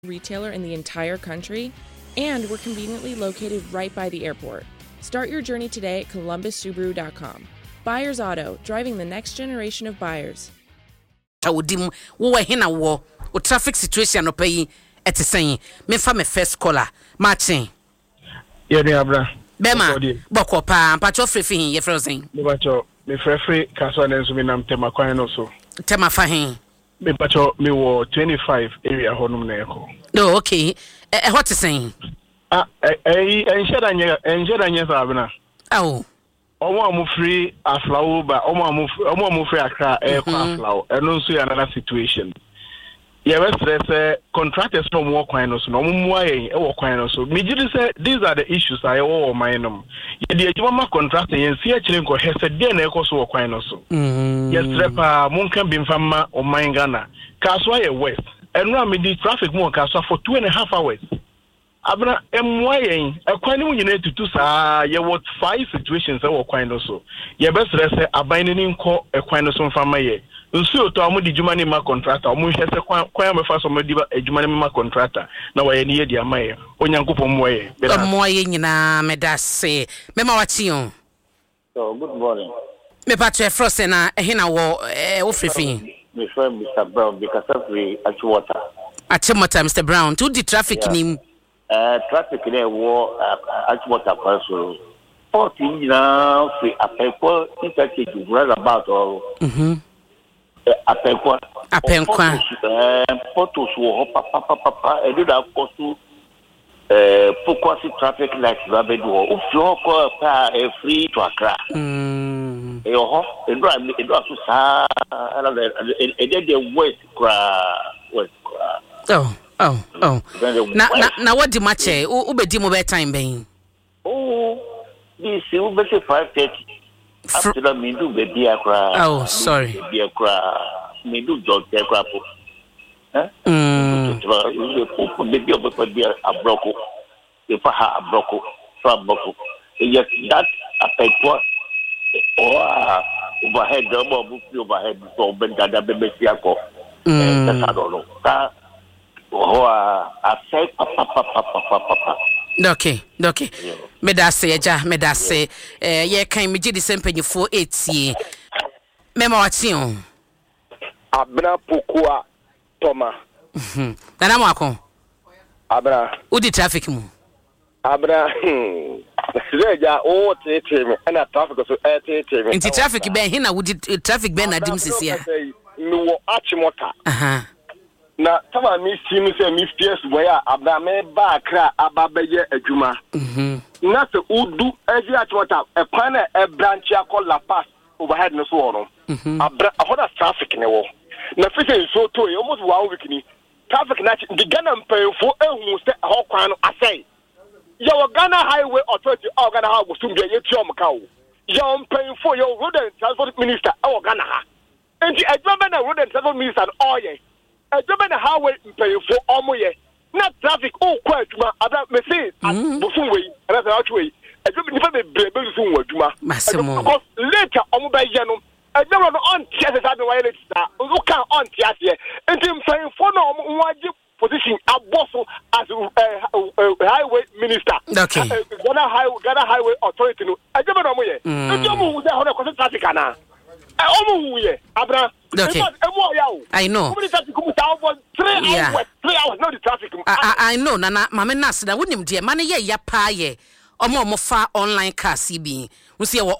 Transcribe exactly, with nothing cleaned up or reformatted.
retailer in the entire country, and we're conveniently located right by the airport. Start your journey today at columbus subaru dot com. Buyers Auto, driving the next generation of buyers. Tawdim wo hena wo o traffic situation no pay ete sen me fa me first caller matching ye ni abra bema boko pa pacho frefi hin ye frozen me pacho me frefi kaso na nso me nam tema kwan no so tema fa hin me pacho me wo twenty-five area honum na eko no okay eh what is saying ah eh eh ensheda nye ensheda nye sa abna oh omo amufri aflawo ba omo amufri omo amufri akra e kwa aflawo eno nso ya another situation ye we stress contractors from work kwan no so no mo ayen e work kwan no so me gidi say these are the issues I wo mine no ye de adwuma ma contractor yen si akire nko hese de na ekoso work kwan no so yes trepa monka bi mfama o mine Ghana kaso aye west eno am di traffic mo kaso for two and a half hours abna emwayen akwani mu nyina tutu saa ye what five situations e wo kwan no so ye be stress aban ni nko ekwan no so mfama ye nsu oto amu di juma ni ma contractor amu hwese kwan kwan me fa so ma di adwuma ni ma contractor na wa ye ni ye di amaye onyankopon moye be moye nyina medase me ma wachi on so good morning me patre frost na ehina wo eh wo frefin me friend Mister Brown because of the Achimota Achimota Mister Brown to the traffic yeah. Ni Uh, traffic there war Achimota Paso. fourteen now free Apenko interchange right about all. Mhm. Apenko. Apenko. Eh photos wo papa papa papa e do that cost to eh focus traffic lights rabbit wo. If you go pa e free to Accra. Mm. E ho e do e do so sa e dey the west kra west kra. Oh. Oh, oh. Na na na what di match e u be di mo be time ben. Oh, this you be five thirty. After that me do be akra. Oh, sorry. Be akra. Me do jog akra po. Huh? Mm. You be be be be be abroko. If ha abroko, so abroko. Yes, that Apenko. Oh, overhead double overhead so ben dada be be siako. Eh, that's I don't know. That oh, I say papa papa papa papa. Okay, okay. Me da say ja, me da say eh ye kan me gidi sempanyfo eighty. Me ma wati on. Abna pokua Toma. Mhm. Nana mo akon. Abna. Udi traffic mu. Abna. Sireja o tete me na traffic so eh tete me. Inti traffic be hin na wudi traffic be na dim sisia. Me wo Achimota. Aha. Na tama mi sim se mi fierce boy abna me ba akra ababeye adwuma mhm na se udu eji Achimota e kwan na e branch akọ La Paz overhead no so wono abra ahoda traffic ne wo na fise so to e almost one week ni traffic na the Ghana mpayfo ehun se ho kwan no asai ya wo Ghana highway authority o Ghana ha go sum de yeti o mka wo ya mpayfo ya road and transport minister e wo Ghana ha enti adwuma na road and transport minister o ye adwuma na highway mpayfo omoye na traffic o kwa adwuma abra me say bosun we na say atwe adwuma nipa be brebe so wadwuma because later omo ba ye no adwuma no on tia say say why later o kan on tia say enti mpayfo na omo waje position aboso as highway minister okay Ghana highway Ghana highway authority no adwuma no omoye enti omo hu say ho na ko traffic ana omo hu ye abra okay I know yeah. hours, three hours, no the traffic. I, I, I know, Nana, Mamma Nasa, wouldn't dear money, ya pa ye, or more fa online car C B. We see